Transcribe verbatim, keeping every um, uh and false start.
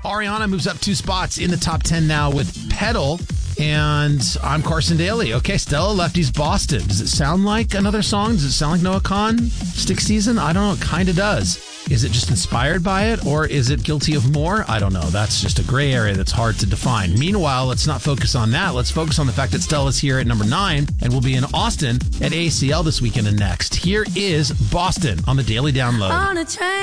Ariana moves up two spots in the top ten now with Pedal. And I'm Carson Daly. Okay, Stella Lefty's Boston. Does it sound like another song? Does it sound like Noah Kahan? Stick Season? I don't know. It kind of does. Is it just inspired by it, or is it guilty of more? I don't know. That's just a gray area that's hard to define. Meanwhile, let's not focus on that. Let's focus on the fact that Stella's here at number nine and will be in Austin at A C L this weekend and next. Here is Boston on the Daily Download. On a train.